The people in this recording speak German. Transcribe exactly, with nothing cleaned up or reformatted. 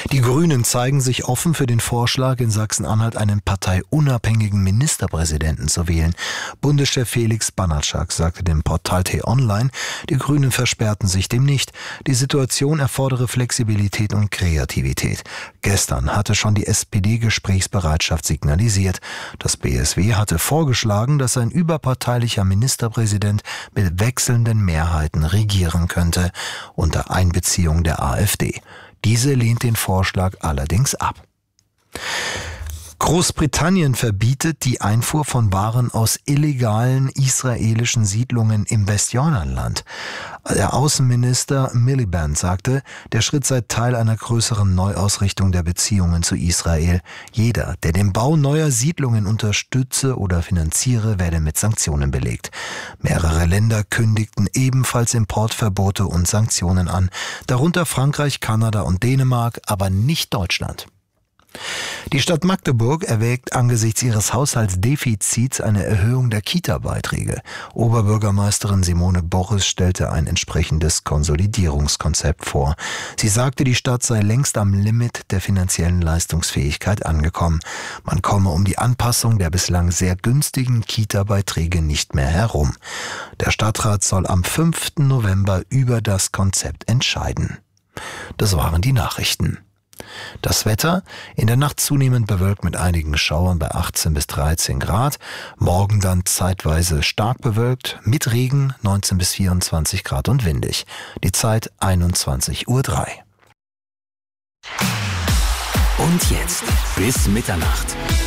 Die Grünen zeigen sich offen für den Vorschlag, in Sachsen-Anhalt einen parteiunabhängigen Ministerpräsidenten zu wählen. Bundeschef Felix Banatschak sagte dem Portal T-Online, die Grünen versperrten sich dem nicht. Die Situation erfordere Flexibilität und Kreativität. Gestern hatte schon die S P D Gesprächsbereitschaft signalisiert. Das B S W hatte vorgeschlagen, dass ein überparteilicher Ministerpräsident mit wechselnden Mehrheiten regieren könnte, unter Einbeziehung der AfD. Diese lehnt den Vorschlag allerdings ab. Großbritannien verbietet die Einfuhr von Waren aus illegalen israelischen Siedlungen im Westjordanland. Der Außenminister Miliband sagte, der Schritt sei Teil einer größeren Neuausrichtung der Beziehungen zu Israel. Jeder, der den Bau neuer Siedlungen unterstütze oder finanziere, werde mit Sanktionen belegt. Mehrere Länder kündigten ebenfalls Importverbote und Sanktionen an, darunter Frankreich, Kanada und Dänemark, aber nicht Deutschland. Die Stadt Magdeburg erwägt angesichts ihres Haushaltsdefizits eine Erhöhung der Kita-Beiträge. Oberbürgermeisterin Simone Boris stellte ein entsprechendes Konsolidierungskonzept vor. Sie sagte, die Stadt sei längst am Limit der finanziellen Leistungsfähigkeit angekommen. Man komme um die Anpassung der bislang sehr günstigen Kita-Beiträge nicht mehr herum. Der Stadtrat soll am fünften November über das Konzept entscheiden. Das waren die Nachrichten. Das Wetter, in der Nacht zunehmend bewölkt mit einigen Schauern bei achtzehn bis dreizehn Grad. Morgen dann zeitweise stark bewölkt, mit Regen neunzehn bis vierundzwanzig Grad und windig. Die Zeit einundzwanzig Uhr drei. Und jetzt bis Mitternacht.